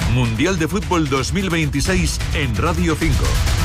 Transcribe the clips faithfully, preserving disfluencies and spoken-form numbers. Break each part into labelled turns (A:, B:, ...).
A: Mundial de Fútbol dos mil veintiséis en Radio cinco.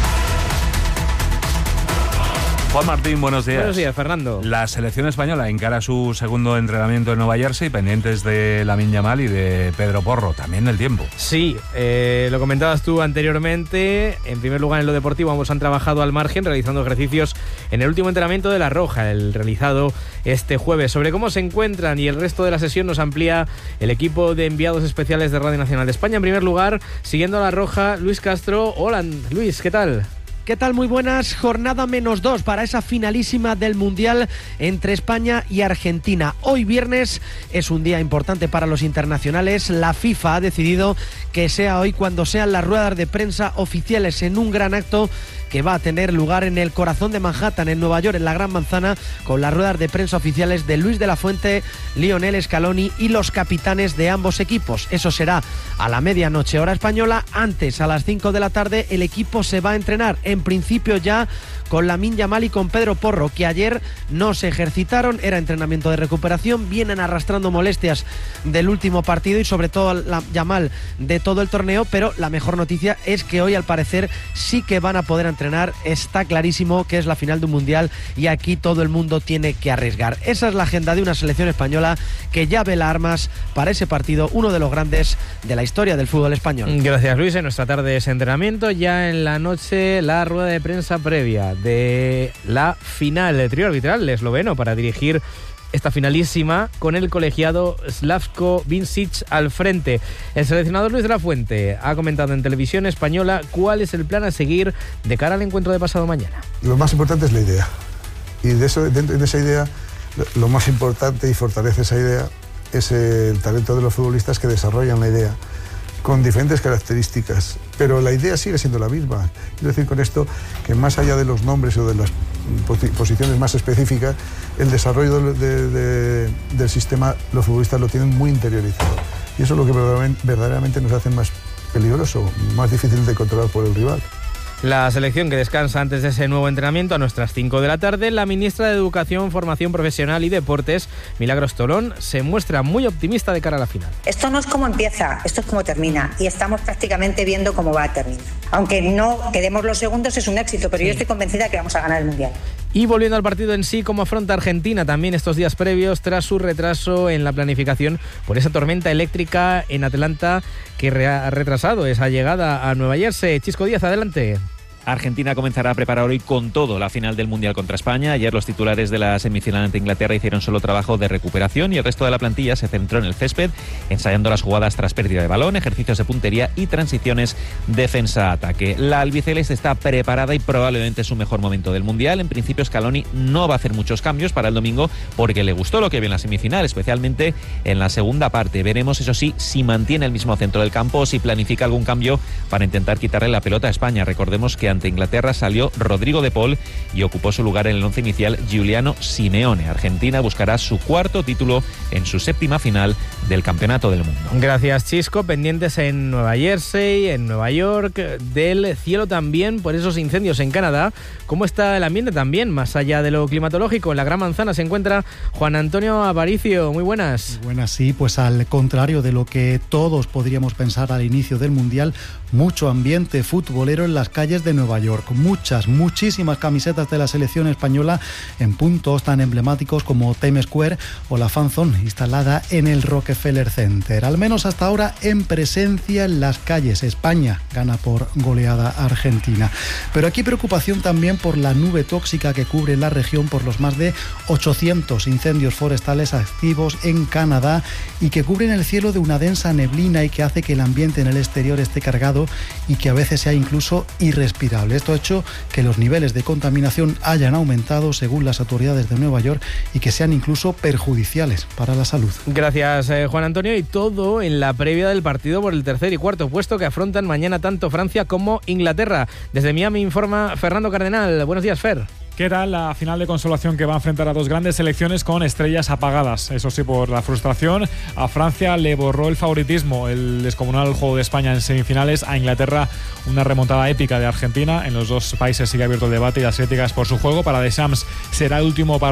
B: Juan Martín, buenos días.
C: Buenos días, Fernando.
B: La selección española encara su segundo entrenamiento en Nueva Jersey, pendientes de Lamine Yamal y de Pedro Porro, también el tiempo.
C: Sí, eh, lo comentabas tú anteriormente. En primer lugar, en lo deportivo, ambos han trabajado al margen, realizando ejercicios en el último entrenamiento de La Roja, el realizado este jueves. Sobre cómo se encuentran y el resto de la sesión nos amplía el equipo de enviados especiales de Radio Nacional de España. En primer lugar, siguiendo a La Roja, Luis Castro. Hola, Luis, ¿qué tal?
D: ¿Qué tal? Muy buenas. Jornada menos dos para esa finalísima del Mundial entre España y Argentina. Hoy viernes es un día importante para los internacionales. La FIFA ha decidido que sea hoy cuando sean las ruedas de prensa oficiales en un gran acto que va a tener lugar en el corazón de Manhattan, en Nueva York, en la Gran Manzana, con las ruedas de prensa oficiales de Luis de la Fuente, Lionel Scaloni y los capitanes de ambos equipos. Eso será a la medianoche hora española. Antes, a las cinco de la tarde, el equipo se va a entrenar, en principio ya con Lamine Yamal y con Pedro Porro, que ayer no se ejercitaron, era entrenamiento de recuperación, vienen arrastrando molestias del último partido y sobre todo la Yamal de todo el torneo, pero la mejor noticia es que hoy al parecer sí que van a poder entrenar. Está clarísimo que es la final de un mundial y aquí todo el mundo tiene que arriesgar. Esa es la agenda de una selección española que ya vela armas para ese partido, uno de los grandes de la historia del fútbol español.
C: Gracias, Luis. En nuestra tarde es entrenamiento, ya en la noche la rueda de prensa previa de la final del trío arbitral esloveno para dirigir esta finalísima con el colegiado Slavko Vincic al frente. El seleccionador Luis de la Fuente ha comentado en televisión española cuál es el plan a seguir de cara al encuentro de pasado mañana.
E: Lo más importante es la idea. Y de, eso, de, de esa idea, lo más importante y fortalece esa idea es el talento de los futbolistas que desarrollan la idea con diferentes características, pero la idea sigue siendo la misma. Quiero decir con esto que más allá de los nombres o de las posiciones más específicas, el desarrollo de, de, de, del sistema, los futbolistas lo tienen muy interiorizado. Y eso es lo que verdaderamente, verdaderamente nos hace más peligroso, más difícil de controlar por el rival.
C: La selección que descansa antes de ese nuevo entrenamiento a nuestras cinco de la tarde. La ministra de Educación, Formación Profesional y Deportes, Milagros Tolón, se muestra muy optimista de cara a la final.
F: Esto no es como empieza, esto es como termina y estamos prácticamente viendo cómo va a terminar. Aunque no quedemos los segundos es un éxito, pero sí, yo estoy convencida que vamos a ganar el Mundial.
C: Y volviendo al partido en sí, cómo afronta Argentina también estos días previos tras su retraso en la planificación por esa tormenta eléctrica en Atlanta que ha retrasado esa llegada a Nueva Jersey. Chisco Díaz, adelante.
G: Argentina comenzará a preparar hoy con todo la final del Mundial contra España. Ayer los titulares de la semifinal ante Inglaterra hicieron solo trabajo de recuperación y el resto de la plantilla se centró en el césped, ensayando las jugadas tras pérdida de balón, ejercicios de puntería y transiciones defensa-ataque. La albiceleste está preparada y probablemente es su mejor momento del Mundial. En principio Scaloni no va a hacer muchos cambios para el domingo porque le gustó lo que vio en la semifinal, especialmente en la segunda parte. Veremos, eso sí, si mantiene el mismo centro del campo o si planifica algún cambio para intentar quitarle la pelota a España. Recordemos que ante Inglaterra salió Rodrigo de Paul y ocupó su lugar en el once inicial Giuliano Simeone. Argentina buscará su cuarto título en su séptima final del Campeonato del Mundo.
C: Gracias, Chisco. Pendientes en Nueva Jersey, en Nueva York, del cielo también por esos incendios en Canadá. ¿Cómo está el ambiente también, más allá de lo climatológico? En la Gran Manzana se encuentra Juan Antonio Aparicio. Muy buenas.
H: Muy buenas, sí, pues al contrario de lo que todos podríamos pensar al inicio del Mundial, mucho ambiente futbolero en las calles de Nueva York. Muchas, muchísimas camisetas de la selección española en puntos tan emblemáticos como Times Square o la Fan Zone instalada en el Rockefeller Center. Al menos hasta ahora en presencia en las calles. España gana por goleada a Argentina. Pero aquí preocupación también por la nube tóxica que cubre la región por los más de ochocientos incendios forestales activos en Canadá y que cubren el cielo de una densa neblina y que hace que el ambiente en el exterior esté cargado y que a veces sea incluso irrespirable. Esto ha hecho que los niveles de contaminación hayan aumentado según las autoridades de Nueva York y que sean incluso perjudiciales para la salud.
C: Gracias, eh, Juan Antonio. Y todo en la previa del partido por el tercer y cuarto puesto que afrontan mañana tanto Francia como Inglaterra. Desde Miami informa Fernando Cardenal. Buenos días, Fer.
I: ¿Qué tal la final de consolación que va a enfrentar a dos grandes selecciones con estrellas apagadas? Eso sí, por la frustración, a Francia le borró el favoritismo, el descomunal juego de España en semifinales, a Inglaterra una remontada épica de Argentina. En los dos países sigue abierto el debate y las críticas por su juego. Para Deschamps será el último partido